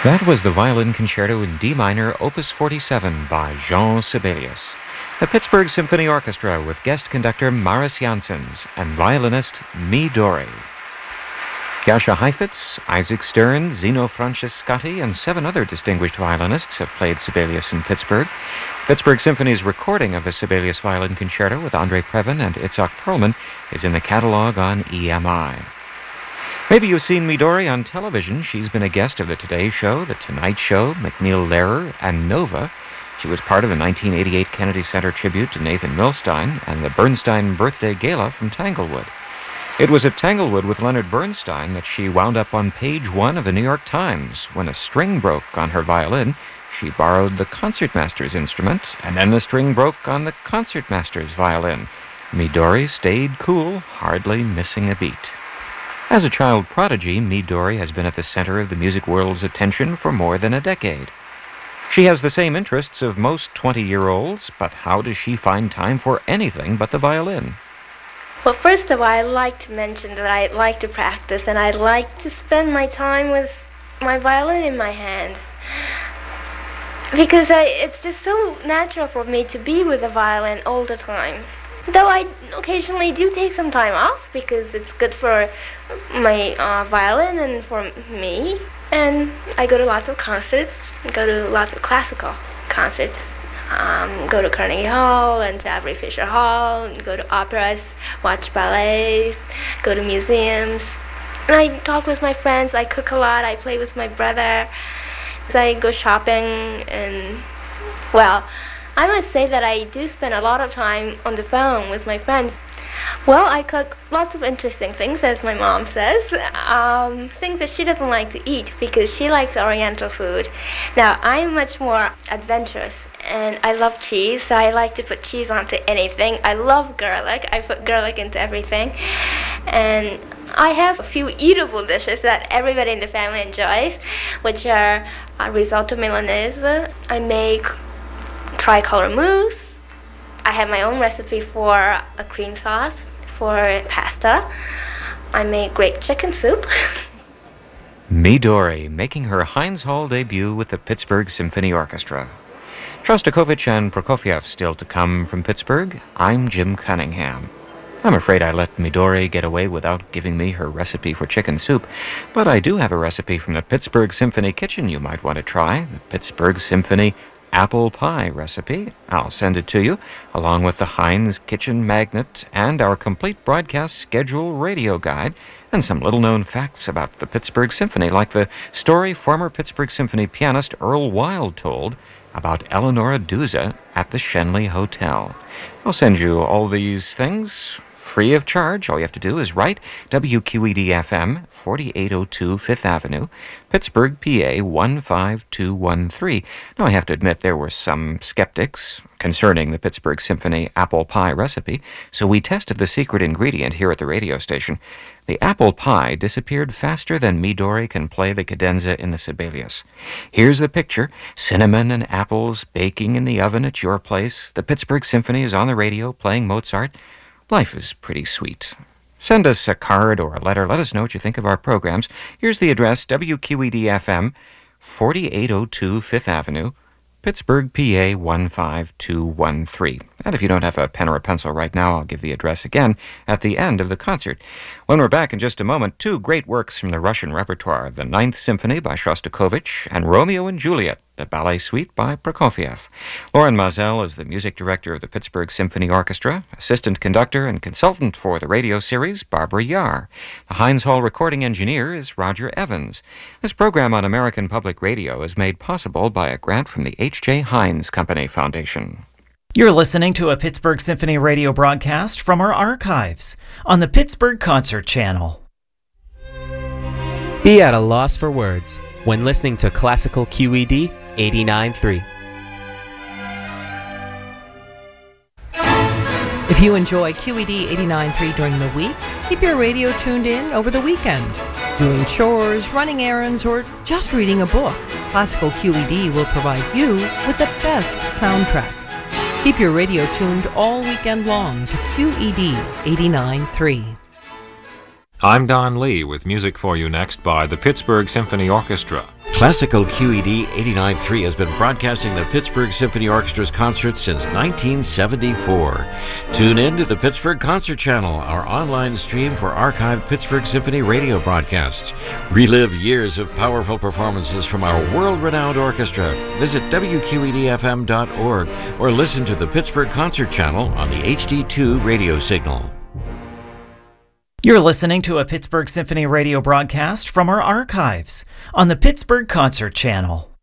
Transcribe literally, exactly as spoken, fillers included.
That was the Violin Concerto in D minor, Opus forty-seven by Jean Sibelius. The Pittsburgh Symphony Orchestra with guest conductor Maris Janssens and violinist Midori. Jascha Heifetz, Isaac Stern, Zino Francescatti, and seven other distinguished violinists have played Sibelius in Pittsburgh. Pittsburgh Symphony's recording of the Sibelius Violin Concerto with Andre Previn and Itzhak Perlman is in the catalog on E M I. Maybe you've seen Midori on television. She's been a guest of The Today Show, The Tonight Show, McNeil Lehrer, and Nova. She was part of the nineteen eighty-eight Kennedy Center tribute to Nathan Milstein and the Bernstein Birthday Gala from Tanglewood. It was at Tanglewood with Leonard Bernstein that she wound up on page one of the New York Times. When a string broke on her violin, she borrowed the concertmaster's instrument, and then the string broke on the concertmaster's violin. Midori stayed cool, hardly missing a beat. As a child prodigy, Midori has been at the center of the music world's attention for more than a decade. She has the same interests of most twenty-year-olds, but how does she find time for anything but the violin? Well, first of all, I'd like to mention that I like to practice, and I'd like to spend my time with my violin in my hands. Because I, it's just so natural for me to be with the violin all the time. Though I occasionally do take some time off because it's good for my uh, violin and for me. And I go to lots of concerts, go to lots of classical concerts, um, go to Carnegie Hall and to Avery Fisher Hall, and go to operas, watch ballets, go to museums. And I talk with my friends, I cook a lot, I play with my brother, I go shopping, and well, I must say that I do spend a lot of time on the phone with my friends. Well, I cook lots of interesting things, as my mom says, um, things that she doesn't like to eat because she likes Oriental food. Now, I'm much more adventurous, and I love cheese, so I like to put cheese onto anything. I love garlic. I put garlic into everything. And I have a few eatable dishes that everybody in the family enjoys, which are uh, risotto Milanese. I make tricolor mousse. I have my own recipe for a cream sauce for pasta. I make great chicken soup. Midori making her Heinz Hall debut with the Pittsburgh Symphony Orchestra. Shostakovich and Prokofiev still to come from Pittsburgh. I'm Jim Cunningham. I'm afraid I let Midori get away without giving me her recipe for chicken soup, but I do have a recipe from the Pittsburgh Symphony Kitchen you might want to try, the Pittsburgh Symphony apple pie recipe. I'll send it to you, along with the Heinz Kitchen Magnet and our complete broadcast schedule radio guide, and some little-known facts about the Pittsburgh Symphony, like the story former Pittsburgh Symphony pianist Earl Wild told about Eleonora Duse at the Schenley Hotel. I'll send you all these things free of charge. All you have to do is write W Q E D F M, forty-eight oh two Fifth Avenue, Pittsburgh, P A one five two one three. Now, I have to admit there were some skeptics concerning the Pittsburgh Symphony apple pie recipe, so we tested the secret ingredient here at the radio station. The apple pie disappeared faster than Midori can play the cadenza in the Sibelius. Here's the picture: cinnamon and apples baking in the oven at your place. The Pittsburgh Symphony is on the radio playing Mozart. Life is pretty sweet. Send us a card or a letter. Let us know what you think of our programs. Here's the address: W Q E D F M, forty-eight oh two Fifth Avenue, Pittsburgh, P A one five two one three. And if you don't have a pen or a pencil right now, I'll give the address again at the end of the concert. When we're back in just a moment, two great works from the Russian repertoire, the Ninth Symphony by Shostakovich and Romeo and Juliet, the ballet suite by Prokofiev. Lauren Mazel is the music director of the Pittsburgh Symphony Orchestra, assistant conductor and consultant for the radio series, Barbara Yar. The Heinz Hall recording engineer is Roger Evans. This program on American Public Radio is made possible by a grant from the H J. Heinz Company Foundation. You're listening to a Pittsburgh Symphony radio broadcast from our archives on the Pittsburgh Concert Channel. Be at a loss for words when listening to Classical Q E D eighty-nine point three. If you enjoy Q E D eighty-nine point three during the week, keep your radio tuned in over the weekend. Doing chores, running errands, or just reading a book, Classical Q E D will provide you with the best soundtrack. Keep your radio tuned all weekend long to Q E D eighty-nine point three. I'm Don Lee with music for you next by the Pittsburgh Symphony Orchestra. Classical Q E D eighty-nine point three has been broadcasting the Pittsburgh Symphony Orchestra's concerts since nineteen seventy-four. Tune in to the Pittsburgh Concert Channel, our online stream for archived Pittsburgh Symphony radio broadcasts. Relive years of powerful performances from our world-renowned orchestra. Visit W Q E D F M dot org or listen to the Pittsburgh Concert Channel on the H D two radio signal. You're listening to a Pittsburgh Symphony radio broadcast from our archives on the Pittsburgh Concert Channel.